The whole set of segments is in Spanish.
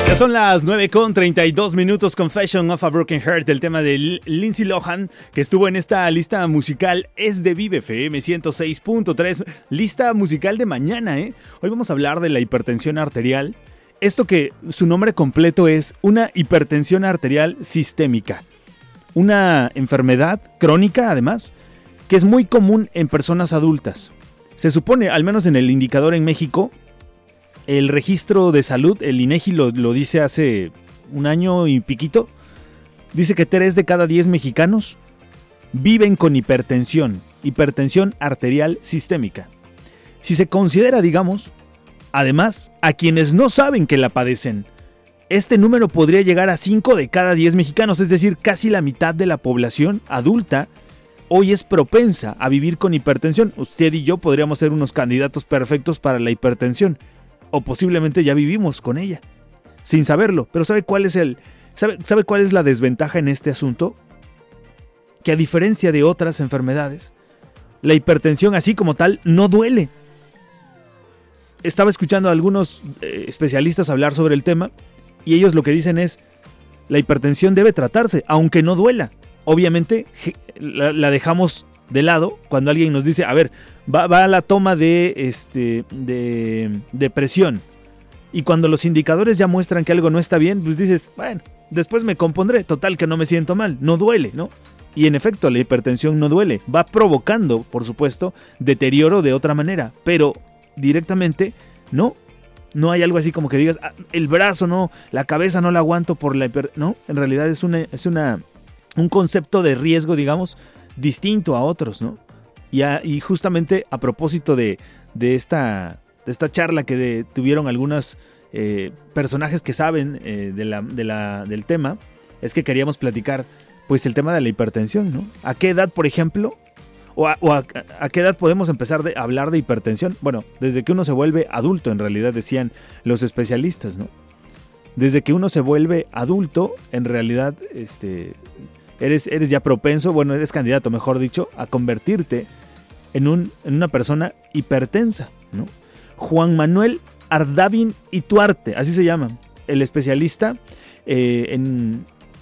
Ya son las 9:32 Confession of a Broken Heart, el tema de Lindsay Lohan, que estuvo en esta lista musical, es de Vive FM 106.3, lista musical de mañana, ¿eh? Hoy vamos a hablar de la hipertensión arterial. Esto que su nombre completo es una hipertensión arterial sistémica. Una enfermedad crónica, además, que es muy común en personas adultas. Se supone, al menos en el indicador en México, el registro de salud, el INEGI lo dice hace un año y piquito, dice que 3 de cada 10 mexicanos viven con hipertensión arterial sistémica. Si se considera, digamos, además, a quienes no saben que la padecen, este número podría llegar a 5 de cada 10 mexicanos, es decir, casi la mitad de la población adulta hoy es propensa a vivir con hipertensión. Usted y yo podríamos ser unos candidatos perfectos para la hipertensión. O posiblemente ya vivimos con ella, sin saberlo. Pero ¿sabe cuál es sabe cuál es la desventaja en este asunto? Que a diferencia de otras enfermedades, la hipertensión así como tal no duele. Estaba escuchando a algunos especialistas hablar sobre el tema y ellos lo que dicen es: la hipertensión debe tratarse, aunque no duela. Obviamente la dejamos de lado cuando alguien nos dice, a ver, va a la toma de presión, y cuando los indicadores ya muestran que algo no está bien, pues dices, bueno, después me compondré, total que no me siento mal, no duele, ¿no? Y en efecto, la hipertensión no duele, va provocando, por supuesto, deterioro de otra manera, pero directamente no hay algo así como que digas, el brazo no, la cabeza no la aguanto por la no, en realidad es un concepto de riesgo, digamos, distinto a otros, ¿no? Y justamente a propósito de esta charla que tuvieron algunos personajes que saben del tema, es que queríamos platicar pues el tema de la hipertensión, ¿no? ¿A qué edad, por ejemplo, a qué edad podemos empezar a hablar de hipertensión? Bueno, desde que uno se vuelve adulto, en realidad decían los especialistas, ¿no? Desde que uno se vuelve adulto, en realidad eres ya propenso, bueno, eres candidato, mejor dicho, a convertirte en una persona hipertensa, ¿no? Juan Manuel Ardábin Ituarte, así se llama, el especialista en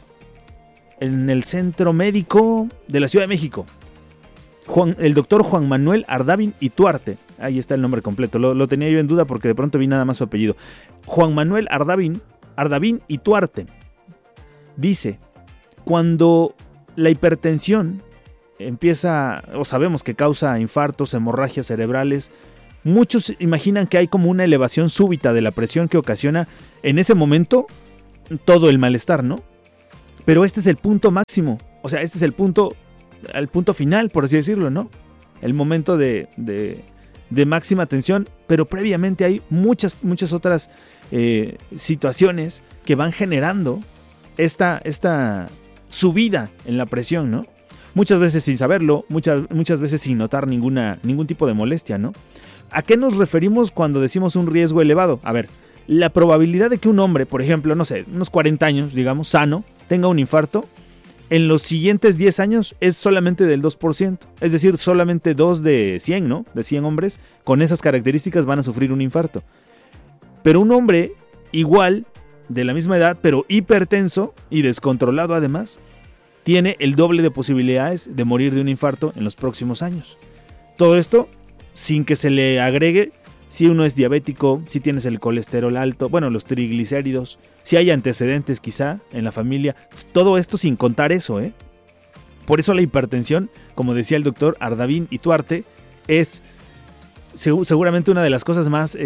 el Centro Médico de la Ciudad de México. El doctor Juan Manuel Ardábin Ituarte, ahí está el nombre completo, lo tenía yo en duda porque de pronto vi nada más su apellido. Juan Manuel Ardábin Ituarte dice: cuando la hipertensión empieza, o sabemos que causa infartos, hemorragias cerebrales, muchos imaginan que hay como una elevación súbita de la presión que ocasiona en ese momento todo el malestar, ¿no? Pero este es el punto máximo, o sea, este es el punto final, por así decirlo, ¿no? El momento de máxima tensión, pero previamente hay muchas otras situaciones que van generando esta subida en la presión, ¿no? Muchas veces sin saberlo, muchas veces sin notar ningún tipo de molestia, ¿no? ¿A qué nos referimos cuando decimos un riesgo elevado? A ver, la probabilidad de que un hombre, por ejemplo, no sé, unos 40 años, digamos, sano, tenga un infarto, en los siguientes 10 años es solamente del 2%. Es decir, solamente 2 de 100, ¿no? De 100 hombres con esas características van a sufrir un infarto. Pero un hombre igual, de la misma edad, pero hipertenso y descontrolado además, tiene el doble de posibilidades de morir de un infarto en los próximos años. Todo esto sin que se le agregue si uno es diabético, si tienes el colesterol alto, bueno, los triglicéridos, si hay antecedentes quizá en la familia, todo esto sin contar eso, ¿eh? Por eso la hipertensión, como decía el doctor Ardábin Ituarte, es seguramente una de las cosas más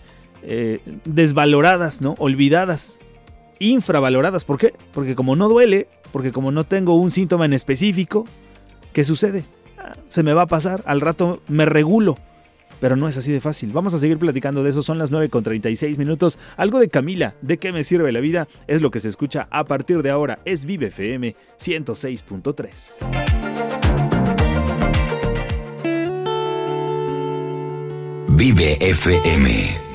desvaloradas, ¿no? Olvidadas, infravaloradas. ¿Por qué? Porque como no duele, porque como no tengo un síntoma en específico, ¿qué sucede? Se me va a pasar, al rato me regulo. Pero no es así de fácil. Vamos a seguir platicando de eso. Son las 9:36. Algo de Camila, ¿de qué me sirve la vida? Es lo que se escucha a partir de ahora. Es Vive FM 106.3. Vive FM.